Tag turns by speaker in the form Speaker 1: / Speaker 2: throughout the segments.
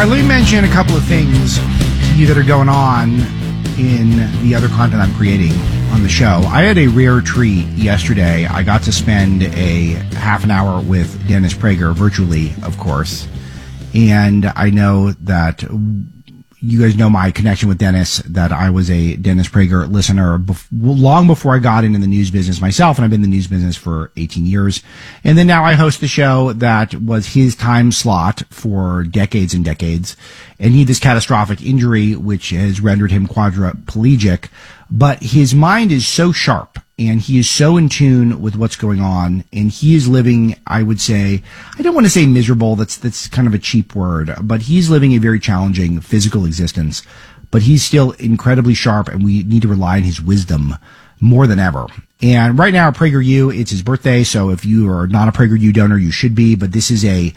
Speaker 1: right, let me mention a couple of things to you that are going on in the other content I'm creating on the show. I had a rare treat yesterday. I got to spend a half an hour with Dennis Prager, virtually, of course. And I know that you guys know my connection with Dennis, that I was a Dennis Prager listener long before I got into the news business myself, and I've been in the news business for 18 years. And then now I host the show that was his time slot for decades and decades. And he had this catastrophic injury, which has rendered him quadriplegic. But his mind is so sharp, and he is so in tune with what's going on, and he is living, I would say, I don't want to say miserable, that's kind of a cheap word, but he's living a very challenging physical existence. But he's still incredibly sharp, and we need to rely on his wisdom more than ever. And right now, PragerU, it's his birthday, so if you are not a PragerU donor, you should be, but this is a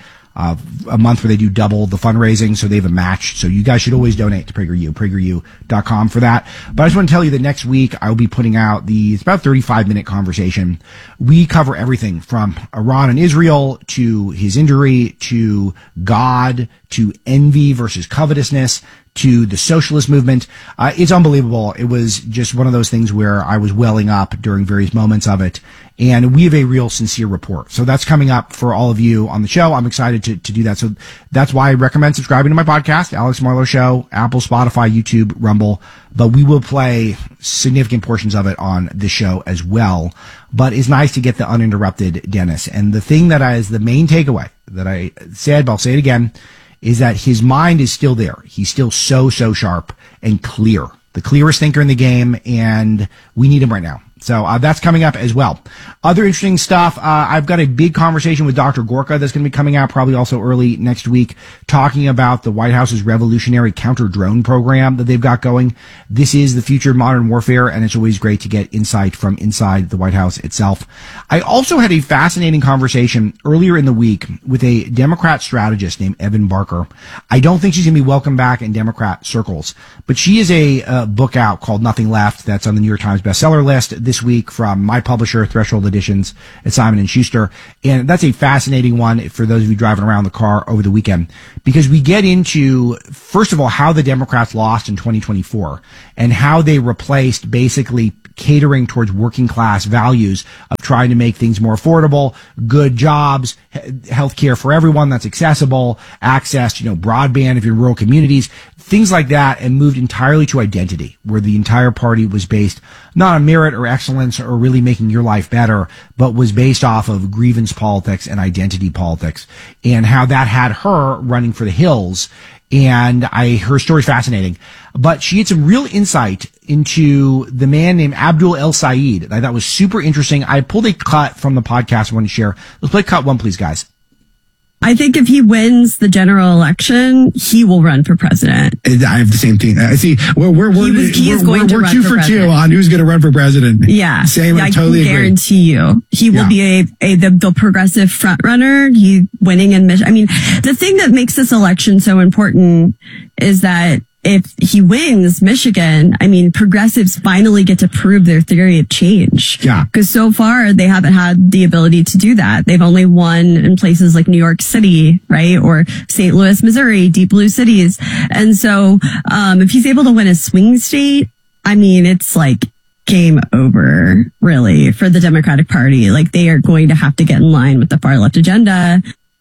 Speaker 1: month where they do double the fundraising, so they have a match. So you guys should always donate to PragerU, PragerU.com for that. But I just want to tell you that next week I will be putting out it's about 35-minute conversation. We cover everything from Iran and Israel to his injury to God to envy versus covetousness to the socialist movement. It's unbelievable. It was just one of those things where I was welling up during various moments of it. And we have a real sincere report. So that's coming up for all of you on the show. I'm excited to do that. So that's why I recommend subscribing to my podcast, Alex Marlow Show, Apple, Spotify, YouTube, Rumble. But we will play significant portions of it on this show as well. But it's nice to get the uninterrupted Dennis. And the thing that is the main takeaway that I said, but I'll say it again, is that his mind is still there. He's still so sharp and clear. The clearest thinker in the game, and we need him right now. So that's coming up as well. Other interesting stuff. I've got a big conversation with Dr. Gorka that's going to be coming out probably also early next week, talking about the White House's revolutionary counter-drone program that they've got going. This is the future of modern warfare, and it's always great to get insight from inside the White House itself. I also had a fascinating conversation earlier in the week with a Democrat strategist named Evan Barker. I don't think she's going to be welcome back in Democrat circles, but she is a book out called Nothing Left that's on the New York Times bestseller list this week from my publisher, Threshold Editions at Simon & Schuster. And that's a fascinating one for those of you driving around the car over the weekend, because we get into, first of all, how the Democrats lost in 2024 and how they replaced basically catering towards working class values of trying to make things more affordable, good jobs, health care for everyone that's accessible, access to, broadband if you're in rural communities, things like that, and moved entirely to identity, where the entire party was based not on merit or excellence or really making your life better, but was based off of grievance politics and identity politics, and how that had her running for the hills. And her story's fascinating, but she had some real insight into the man named Abdul El Sayed that I thought was super interesting. I pulled a cut from the podcast I want to share. Let's play cut one, please, guys.
Speaker 2: I think if he wins the general election, he will run for president.
Speaker 3: I have the same thing. I see. We're 2 for 2 on who's going to run for president.
Speaker 2: Yeah.
Speaker 3: Same. I totally agree.
Speaker 2: Guarantee you, he will be the progressive front runner. He winning in Michigan. I mean, the thing that makes this election so important is that if he wins Michigan, I mean, progressives finally get to prove their theory of change.
Speaker 3: Yeah.
Speaker 2: Because so far they haven't had the ability to do that. They've only won in places like New York City, right? Or St. Louis, Missouri, deep blue cities. And so, if he's able to win a swing state, I mean, it's like game over, really, for the Democratic Party. Like, they are going to have to get in line with the far left agenda.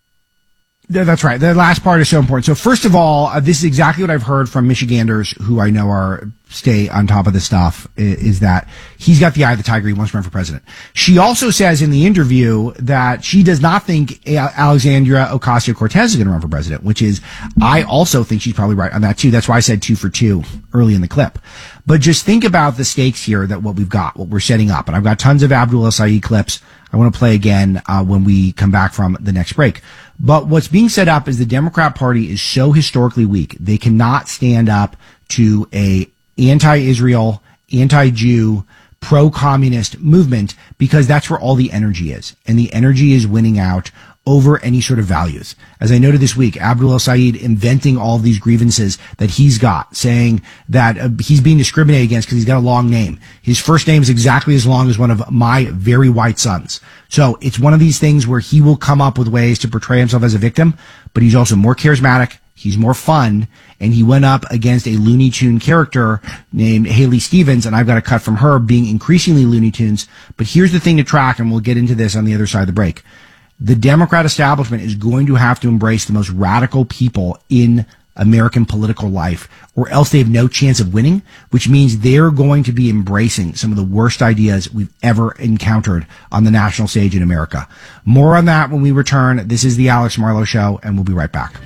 Speaker 1: That's right. The last part is so important. So first of all, this is exactly what I've heard from Michiganders who I know stay on top of this stuff, is that he's got the eye of the tiger. He wants to run for president. She also says in the interview that she does not think Alexandria Ocasio-Cortez is going to run for president, which is, I also think she's probably right on that too. That's why I said 2 for 2 early in the clip. But just think about the stakes here, that what we've got, what we're setting up. And I've got tons of Abdul El Sayed clips I want to play again when we come back from the next break. But what's being set up is the Democrat Party is so historically weak. They cannot stand up to a anti-Israel, anti-Jew, pro-communist movement, because that's where all the energy is. And the energy is winning out over any sort of values. As I noted this week, Abdul El Sayed inventing all of these grievances that he's got, saying that he's being discriminated against because he's got a long name. His first name is exactly as long as one of my very white sons. So it's one of these things where he will come up with ways to portray himself as a victim, but he's also more charismatic He's more fun, and he went up against a Looney Tune character named Haley Stevens, and I've got a cut from her being increasingly Looney Tunes. But here's the thing to track, and we'll get into this on the other side of the break. The Democrat establishment is going to have to embrace the most radical people in American political life, or else they have no chance of winning, which means they're going to be embracing some of the worst ideas we've ever encountered on the national stage in America. More on that when we return. This is the Alex Marlow Show, and we'll be right back.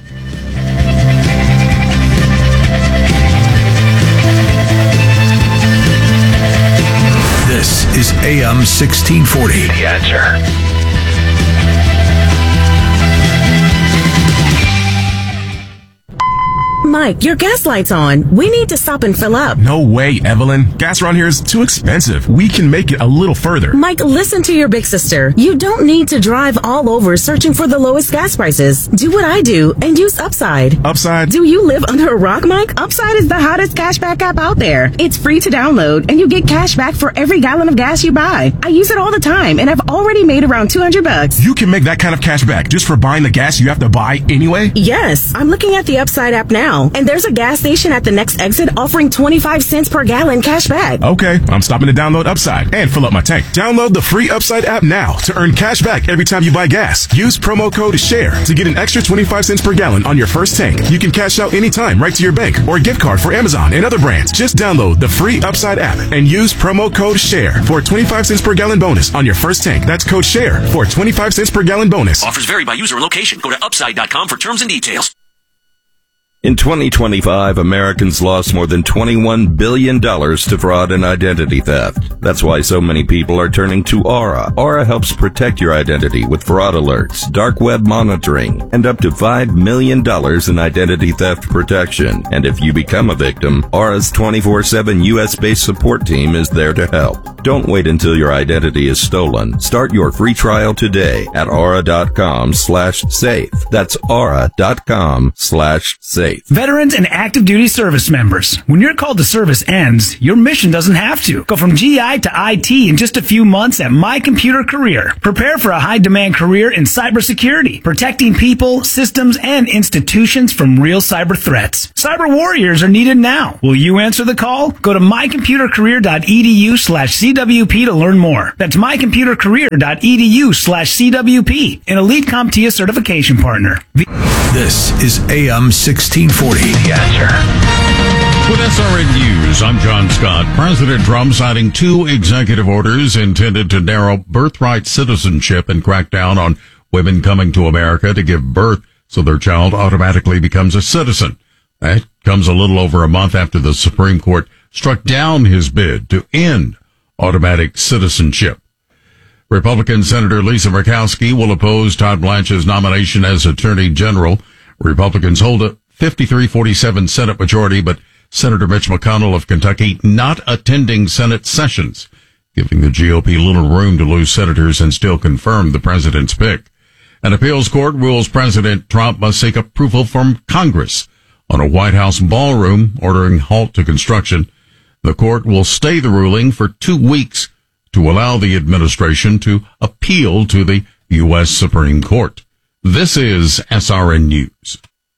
Speaker 4: This is AM 1640. The Answer.
Speaker 5: Mike, your gas light's on. We need to stop and fill up.
Speaker 6: No way, Evelyn. Gas around here is too expensive. We can make it a little further.
Speaker 5: Mike, listen to your big sister. You don't need to drive all over searching for the lowest gas prices. Do what I do and use Upside.
Speaker 6: Upside?
Speaker 5: Do you live under a rock, Mike? Upside is the hottest cashback app out there. It's free to download, and you get cash back for every gallon of gas you buy. I use it all the time, and I've already made around $200.
Speaker 6: You can make that kind of cash back just for buying the gas you have to buy anyway?
Speaker 5: Yes. I'm looking at the Upside app now. And there's a gas station at the next exit offering 25 cents per gallon cash back.
Speaker 6: Okay, I'm stopping to download Upside and fill up my tank. Download the free Upside app now to earn cash back every time you buy gas. Use promo code SHARE to get an extra 25 cents per gallon on your first tank. You can cash out anytime right to your bank or gift card for Amazon and other brands. Just download the free Upside app and use promo code SHARE for a 25 cents per gallon bonus on your first tank. That's code SHARE for a 25 cents per gallon bonus.
Speaker 7: Offers vary by user and location. Go to upside.com for terms and details.
Speaker 8: In 2025, Americans lost more than $21 billion to fraud and identity theft. That's why so many people are turning to Aura. Aura helps protect your identity with fraud alerts, dark web monitoring, and up to $5 million in identity theft protection. And if you become a victim, Aura's 24/7 US-based support team is there to help. Don't wait until your identity is stolen. Start your free trial today at aura.com/safe. That's aura.com/safe.
Speaker 9: Veterans and active duty service members. When your call to service ends, your mission doesn't have to. Go from GI to IT in just a few months at My Computer Career. Prepare for a high-demand career in cybersecurity, protecting people, systems, and institutions from real cyber threats. Cyber warriors are needed now. Will you answer the call? Go to mycomputercareer.edu/CWP to learn more. That's mycomputercareer.edu/CWP, an Elite CompTIA certification partner.
Speaker 4: This is AM 1640. The Answer.
Speaker 10: With SRN News, I'm John Scott. President Trump signing 2 executive orders intended to narrow birthright citizenship and crack down on women coming to America to give birth so their child automatically becomes a citizen. That comes a little over a month after the Supreme Court struck down his bid to end automatic citizenship. Republican Senator Lisa Murkowski will oppose Todd Blanche's nomination as Attorney General. Republicans hold a 53-47 Senate majority, but Senator Mitch McConnell of Kentucky not attending Senate sessions, giving the GOP little room to lose senators and still confirm the president's pick. An appeals court rules President Trump must seek approval from Congress on a White House ballroom, ordering halt to construction. The court will stay the ruling for 2 weeks to allow the administration to appeal to the U.S. Supreme Court. This is SRN News.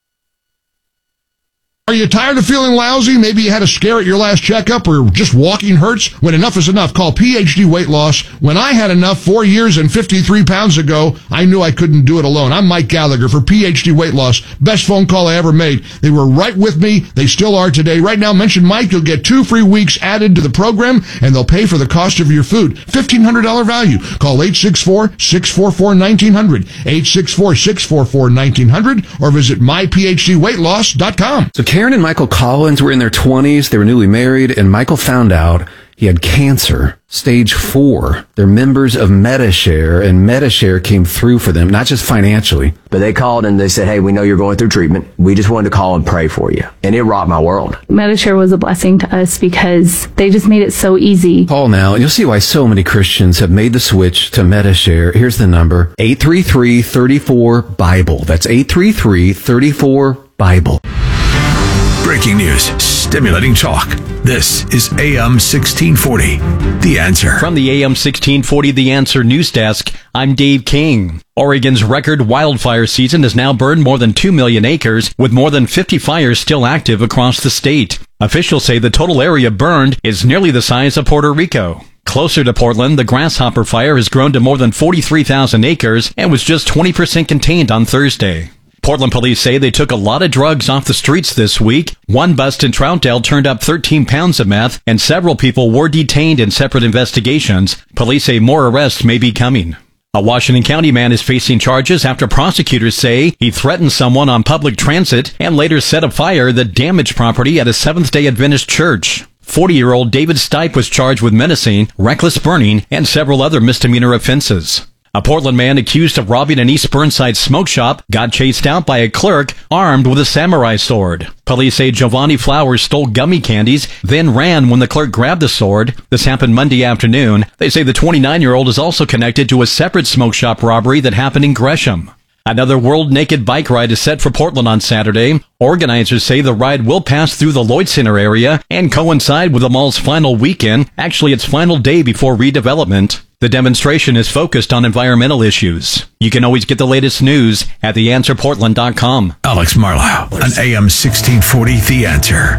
Speaker 11: Are you tired of feeling lousy? Maybe you had a scare at your last checkup or just walking hurts? When enough is enough, call PhD Weight Loss. When I had enough 4 years and 53 pounds ago, I knew I couldn't do it alone. I'm Mike Gallagher for PhD Weight Loss. Best phone call I ever made. They were right with me. They still are today. Right now, mention Mike. You'll get 2 free weeks added to the program, and they'll pay for the cost of your food. $1,500 value. Call 864-644-1900, 864-644-1900, or visit myphdweightloss.com.
Speaker 12: So Karen and Michael Collins were in their 20s. They were newly married, and Michael found out he had cancer, stage 4. They're members of Medi-Share, and Medi-Share came through for them, not just financially.
Speaker 13: But they called and they said, hey, we know you're going through treatment. We just wanted to call and pray for you. And it rocked my world.
Speaker 14: Medi-Share was a blessing to us because they just made it so easy.
Speaker 12: Call now, and you'll see why so many Christians have made the switch to Medi-Share. Here's the number, 833-34-BIBLE. That's 833-34-BIBLE.
Speaker 4: Breaking news. stimulating talk. This is AM 1640, The Answer.
Speaker 15: From the AM 1640 The Answer news desk, I'm Dave King. Oregon's record wildfire season has now burned more than 2 million acres, with more than 50 fires still active across the state. Officials say the total area burned is nearly the size of Puerto Rico. Closer to Portland, the Grasshopper Fire has grown to more than 43,000 acres and was just 20% contained on Thursday. Portland police say they took a lot of drugs off the streets this week. One bust in Troutdale turned up 13 pounds of meth, and several people were detained in separate investigations. Police say more arrests may be coming. A Washington County man is facing charges after prosecutors say he threatened someone on public transit and later set afire that damaged property at a Seventh-day Adventist church. 40-year-old David Stipe was charged with menacing, reckless burning, and several other misdemeanor offenses. A Portland man accused of robbing an East Burnside smoke shop got chased out by a clerk armed with a samurai sword. Police say Giovanni Flowers stole gummy candies, then ran when the clerk grabbed the sword. This happened Monday afternoon. They say the 29-year-old is also connected to a separate smoke shop robbery that happened in Gresham. Another World Naked Bike ride is set for Portland on Saturday. Organizers say the ride will pass through the Lloyd Center area and coincide with the mall's final weekend, actually its final day before redevelopment. The demonstration is focused on environmental issues. You can always get the latest news at theanswerportland.com.
Speaker 4: Alex Marlowe on AM 1640, The Answer.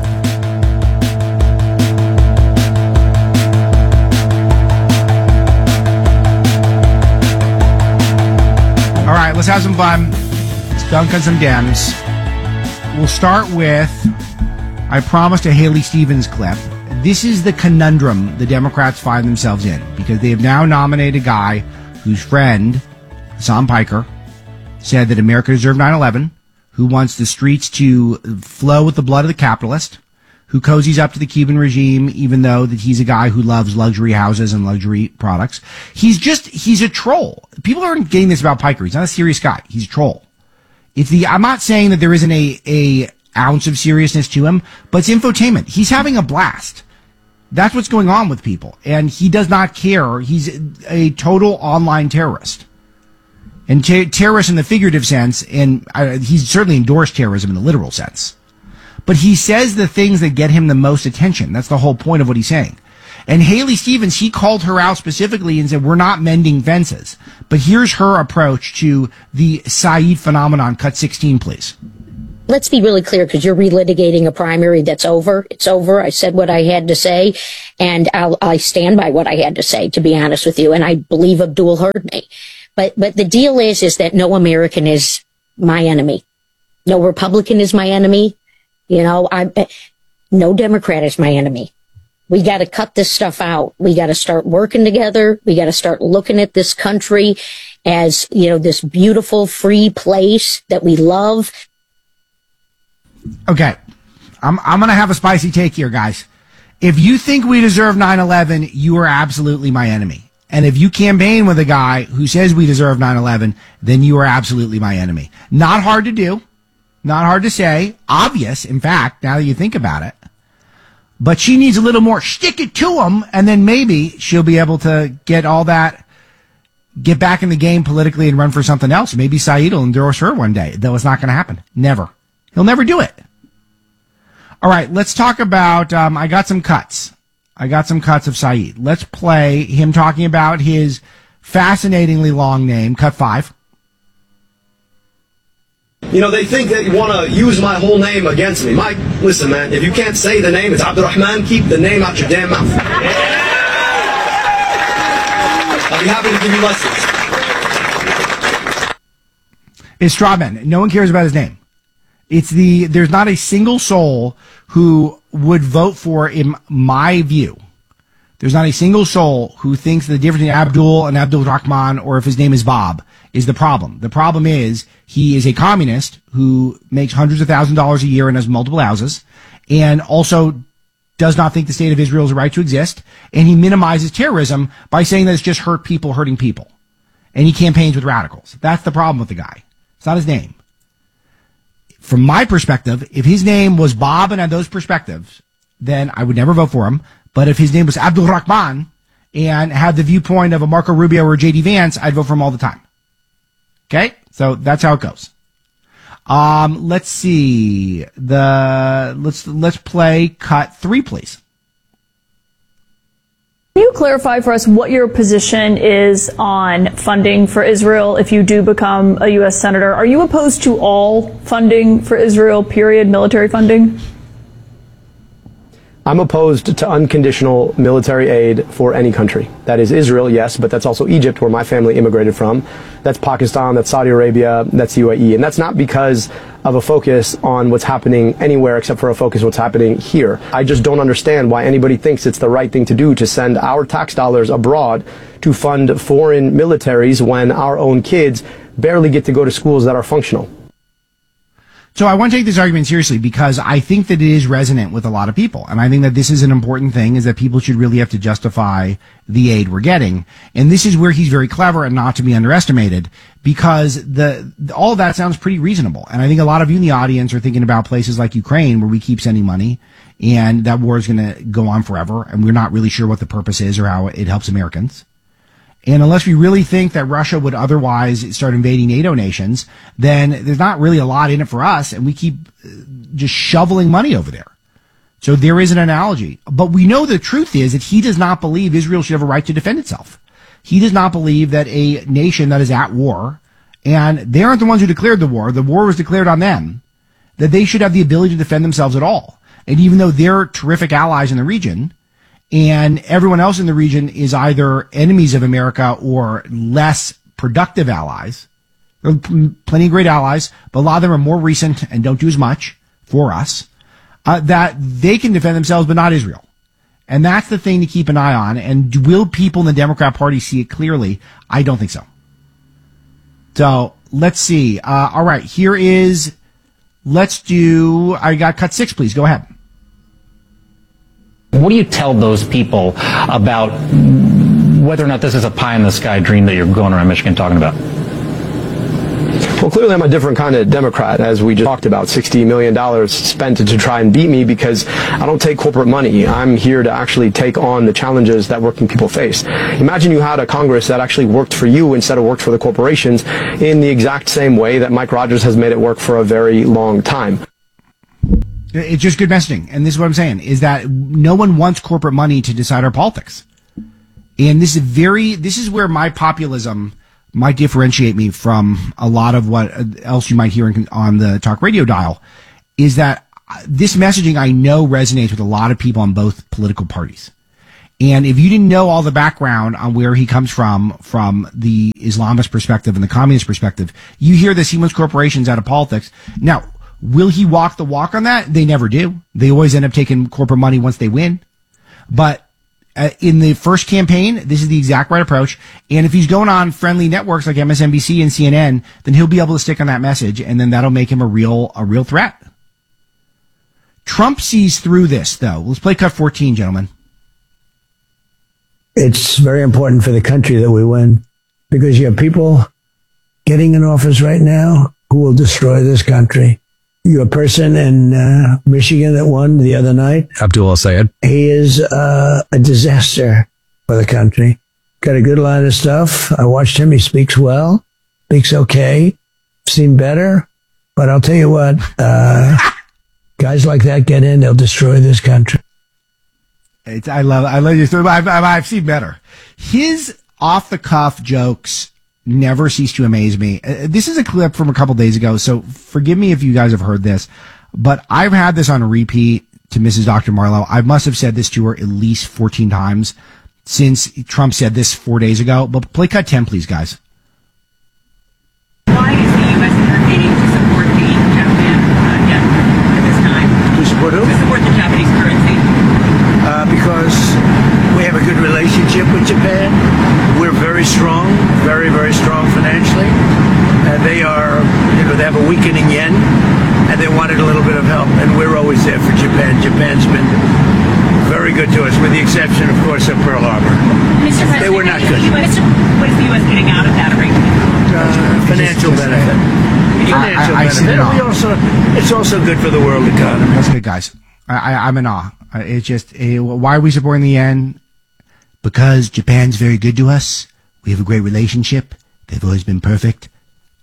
Speaker 1: All right, let's have some fun. Let's dunk on some Dems. We'll start with, I promised a Haley Stevens clip. This is the conundrum the Democrats find themselves in, because they have now nominated a guy whose friend, Hassan Piker, said that America deserved 9/11, who wants the streets to flow with the blood of the capitalist, who cozies up to the Cuban regime, even though that he's a guy who loves luxury houses and luxury products. He's a troll. People aren't getting this about Piker. He's not a serious guy. He's a troll. I'm not saying that there isn't a ounce of seriousness to him, but it's infotainment. He's having a blast. That's what's going on with people. And he does not care. He's a total online terrorist. And terrorist in the figurative sense, and he's certainly endorsed terrorism in the literal sense. But he says the things that get him the most attention. That's the whole point of what he's saying. And Haley Stevens, he called her out specifically and said, we're not mending fences. But here's her approach to the Saeed phenomenon. Cut 16, please.
Speaker 16: Let's be really clear, because you're relitigating a primary that's over. It's over. I said what I had to say, and I stand by what I had to say, to be honest with you. And I believe Abdul heard me. But the deal is that no American is my enemy. No Republican is my enemy. You know, no Democrat is my enemy. We got to cut this stuff out. We got to start working together. We got to start looking at this country as, you know, this beautiful, free place that we love.
Speaker 1: Okay. I'm going to have a spicy take here, guys. If you think we deserve 9/11, you are absolutely my enemy. And if you campaign with a guy who says we deserve 9/11, then you are absolutely my enemy. Not hard to do. Not hard to say. Obvious, in fact, now that you think about it. But she needs a little more stick it to him, and then maybe she'll be able to get all that, get back in the game politically and run for something else. Maybe Saeed will endorse her one day, though it's not going to happen. Never. He'll never do it. All right, let's talk about, I got some cuts of Saeed. Let's play him talking about his fascinatingly long name, cut 5.
Speaker 17: You know, they think that you want to use my whole name against me. Mike, listen, man, if you can't say the name, it's Abdurrahman, keep the name out your damn mouth. I'll be happy to give you lessons.
Speaker 1: It's straw man. No one cares about his name. There's not a single soul who would vote for, in my view, there's not a single soul who thinks the difference between Abdul and Abdul Rahman, or if his name is Bob, is the problem. The problem is he is a communist who makes hundreds of thousands of dollars a year and has multiple houses, and also does not think the state of Israel has a right to exist, and he minimizes terrorism by saying that it's just hurting people. And he campaigns with radicals. That's the problem with the guy. It's not his name. From my perspective, if his name was Bob and had those perspectives, then I would never vote for him. But if his name was Abdul Rahman and had the viewpoint of a Marco Rubio or J.D. Vance, I'd vote for him all the time. Okay? So that's how it goes. Let's see. Let's play cut 3, please.
Speaker 18: Can you clarify for us what your position is on funding for Israel if you do become a U.S. Senator? Are you opposed to all funding for Israel, period, military funding?
Speaker 19: I'm opposed to unconditional military aid for any country. That is Israel, yes, but that's also Egypt, where my family immigrated from. That's Pakistan, that's Saudi Arabia, that's UAE. And that's not because of a focus on what's happening anywhere except for a focus on what's happening here. I just don't understand why anybody thinks it's the right thing to do to send our tax dollars abroad to fund foreign militaries when our own kids barely get to go to schools that are functional.
Speaker 1: So I want to take this argument seriously because I think that it is resonant with a lot of people. And I think that this is an important thing, is that people should really have to justify the aid we're getting. And this is where he's very clever and not to be underestimated, because all of that sounds pretty reasonable. And I think a lot of you in the audience are thinking about places like Ukraine, where we keep sending money and that war is going to go on forever. And we're not really sure what the purpose is or how it helps Americans. And unless we really think that Russia would otherwise start invading NATO nations, then there's not really a lot in it for us, and we keep just shoveling money over there. So there is an analogy. But we know the truth is that he does not believe Israel should have a right to defend itself. He does not believe that a nation that is at war, and they aren't the ones who declared the war was declared on them, that they should have the ability to defend themselves at all. And even though they're terrific allies in the region, and everyone else in the region is either enemies of America or less productive allies. There are plenty of great allies, but a lot of them are more recent and don't do as much for us, that they can defend themselves, but not Israel. And that's the thing to keep an eye on. And will people in the Democrat Party see it clearly? I don't think so. So let's see. All right, I got cut 6, please. Go ahead.
Speaker 20: What do you tell those people about whether or not this is a pie-in-the-sky dream that you're going around Michigan talking about?
Speaker 19: Well, clearly I'm a different kind of Democrat, as we just talked about. $60 million spent to try and beat me because I don't take corporate money. I'm here to actually take on the challenges that working people face. Imagine you had a Congress that actually worked for you instead of worked for the corporations in the exact same way that Mike Rogers has made it work for a very long time.
Speaker 1: It's just good messaging. And this is what I'm saying, is that no one wants corporate money to decide our politics. And this is where my populism might differentiate me from a lot of what else you might hear on the talk radio dial, is that this messaging I know resonates with a lot of people on both political parties. And if you didn't know all the background on where he comes from the Islamist perspective and the communist perspective, you hear this, he wants corporations out of politics. Now, will he walk the walk on that? They never do. They always end up taking corporate money once they win. But in the first campaign, this is the exact right approach. And if he's going on friendly networks like MSNBC and CNN, then he'll be able to stick on that message, and then that'll make him a real threat. Trump sees through this, though. Let's play cut 14, gentlemen.
Speaker 21: It's very important for the country that we win, because you have people getting in office right now who will destroy this country. You're a person in Michigan that won the other night.
Speaker 22: Abdul El-Sayed.
Speaker 21: He is a disaster for the country. Got a good line of stuff. I watched him. He speaks well. Speaks okay. Seen better. But I'll tell you what, guys like that get in, they'll destroy this country.
Speaker 1: I love your story. I've seen better. His off-the-cuff jokes never cease to amaze me. This is a clip from a couple days ago, so forgive me if you guys have heard this, but I've had this on repeat to Mrs. Dr. Marlowe. I must have said this to her at least 14 times since Trump said this 4 days ago. But play cut 10, please, guys.
Speaker 23: Why is the U.S. hesitating to support the Japan yen at this time?
Speaker 24: To support who?
Speaker 23: To support the Japanese currency.
Speaker 24: Because we have a good relationship with Japan. We're very strong, very, very strong financially. They have a weakening yen, and they wanted a little bit of help, and we're always there for Japan. Japan's been very good to us, with the exception, of course, of Pearl Harbor.
Speaker 23: Mr. President,
Speaker 24: they were not good.
Speaker 23: What is the U.S. getting out of that arrangement?
Speaker 24: Financial benefit. Financial benefit. It's also good for the world economy.
Speaker 1: That's good, guys. I'm in awe. It's just, why are we supporting the yen? Because Japan's very good to us. We have a great relationship. They've always been perfect.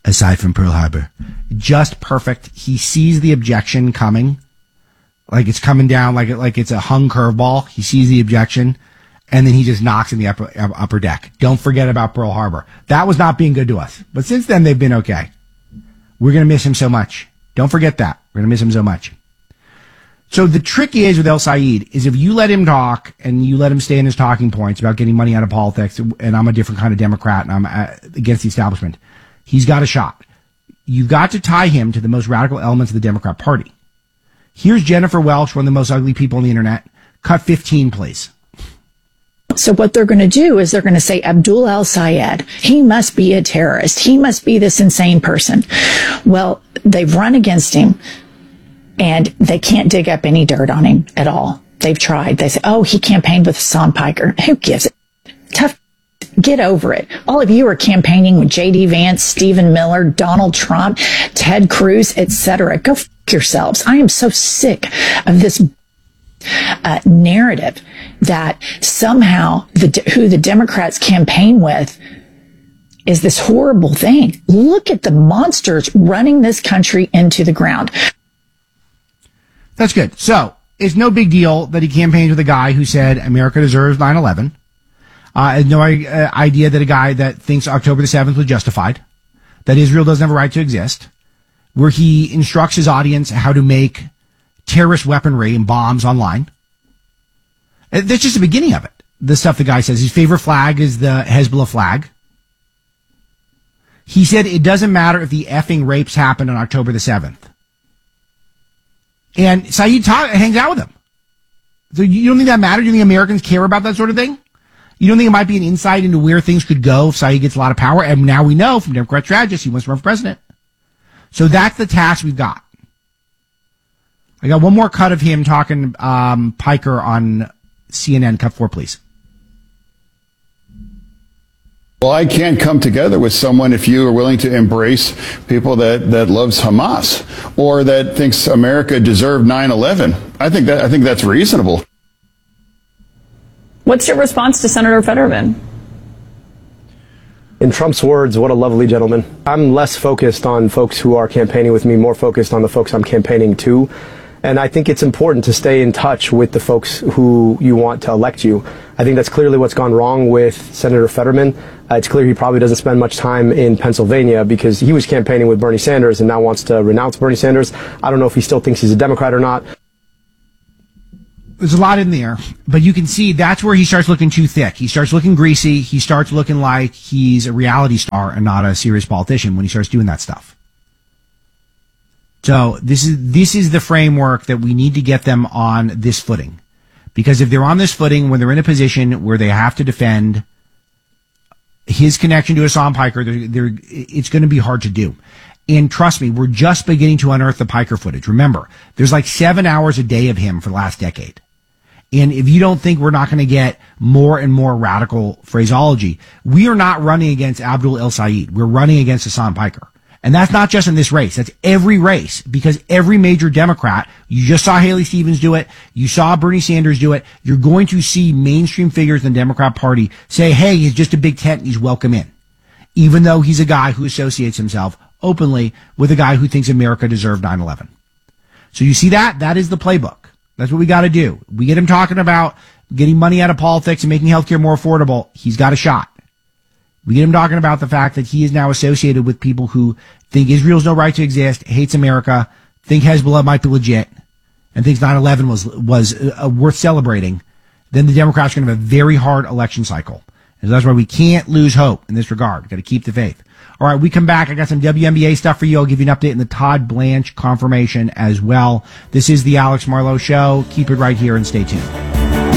Speaker 1: aside from Pearl Harbor. Just perfect. He sees the objection coming, like it's coming down, like it's a hung curveball. He sees the objection, and then he just knocks in the upper deck. Don't forget about Pearl Harbor. That was not being good to us. But since then, they've been okay. We're going to miss him so much. Don't forget that. We're going to miss him so much. So the trick is with El Sayed is if you let him talk and you let him stay in his talking points about getting money out of politics, and I'm a different kind of Democrat and I'm against the establishment, he's got a shot. You've got to tie him to the most radical elements of the Democrat Party. Here's Jennifer Welch, one of the most ugly people on the internet. Cut 15, please.
Speaker 2: So what they're going to do is they're going to say Abdul al-Sayed, he must be a terrorist. He must be this insane person. Well, they've run against him and they can't dig up any dirt on him at all. They've tried. They say, oh, he campaigned with Hassan Piker. Who gives it? Tough. Get over it. All of you are campaigning with J.D. Vance, Stephen Miller, Donald Trump, Ted Cruz, etc. Go f*** yourselves. I am so sick of this narrative that somehow who the Democrats campaign with is this horrible thing. Look at the monsters running this country into the ground.
Speaker 1: That's good. So it's no big deal that he campaigned with a guy who said America deserves 9/11. No idea that a guy that thinks October the 7th was justified, that Israel doesn't have a right to exist, where he instructs his audience how to make terrorist weaponry and bombs online. That's just the beginning of it. The stuff the guy says. His favorite flag is the Hezbollah flag. He said it doesn't matter if the effing rapes happened on October the 7th. And Saeed hangs out with him. So you don't think that matters? You think Americans care about that sort of thing? You don't think it might be an insight into where things could go if Saeed gets a lot of power? And now we know from Democrat strategists he wants to run for president. So that's the task we've got. I got one more cut of him talking Piker on CNN. Cut 4, please.
Speaker 3: Well, I can't come together with someone if you are willing to embrace people that loves Hamas or that thinks America deserved 9/11. I think that's reasonable.
Speaker 18: What's your response to Senator Fetterman?
Speaker 19: In Trump's words, what a lovely gentleman. I'm less focused on folks who are campaigning with me, more focused on the folks I'm campaigning to. And I think it's important to stay in touch with the folks who you want to elect you. I think that's clearly what's gone wrong with Senator Fetterman. It's clear he probably doesn't spend much time in Pennsylvania because he was campaigning with Bernie Sanders and now wants to renounce Bernie Sanders. I don't know if he still thinks he's a Democrat or not.
Speaker 1: There's a lot in there, but you can see that's where he starts looking too thick. He starts looking greasy. He starts looking like he's a reality star and not a serious politician when he starts doing that stuff. So this is the framework that we need to get them on this footing. Because if they're on this footing, when they're in a position where they have to defend his connection to Hassan Piker, it's going to be hard to do. And trust me, we're just beginning to unearth the Piker footage. Remember, there's like 7 hours a day of him for the last decade. And if you don't think we're not going to get more and more radical phraseology, we are not running against Abdul el-Sayed. We're running against Hassan Piker. And that's not just in this race. That's every race, because every major Democrat, you just saw Haley Stevens do it. You saw Bernie Sanders do it. You're going to see mainstream figures in the Democrat Party say, hey, he's just a big tent and he's welcome in. Even though he's a guy who associates himself openly with a guy who thinks America deserved 9/11. So you see that? That is the playbook. That's what we got to do. We get him talking about getting money out of politics and making healthcare more affordable. He's got a shot. We get him talking about the fact that he is now associated with people who think Israel's no right to exist, hates America, think Hezbollah might be legit, and thinks 9/11 was worth celebrating. Then the Democrats are going to have a very hard election cycle. And that's why we can't lose hope in this regard. We've got to keep the faith. All right, we come back. I got some WNBA stuff for you. I'll give you an update in the Todd Blanche confirmation as well. This is the Alex Marlowe Show. Keep it right here and stay tuned.